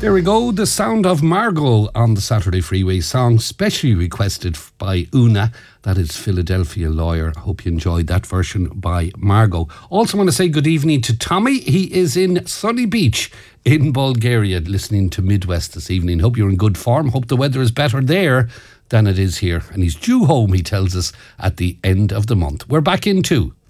There we go, the sound of Margot on the Saturday Freeway song, specially requested by Una, that is Philadelphia Lawyer. I hope you enjoyed that version by Margot. Also want to say good evening to Tommy. He is in Sunny Beach in Bulgaria listening to Midwest this evening. Hope you're in good form. Hope the weather is better there than it is here. And he's due home, he tells us, at the end of the month. We're back in 2.